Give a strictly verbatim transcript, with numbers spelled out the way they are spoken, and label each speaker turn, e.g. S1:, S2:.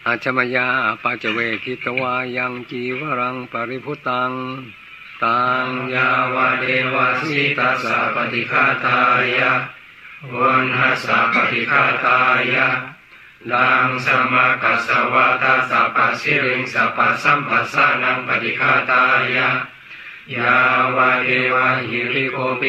S1: อาชมยาปัจเวคิตวายังจีวรังปริพุตังตังยาวเดวสิตัสสะปฏิฆาตายะวันหัสสะปฏิฆาตายะลังสมากัสสวะตัสสะปัสสิริงสัพพสัมปัสสะนังปฏิฆาตายะยาวเดวะหิริโกปิ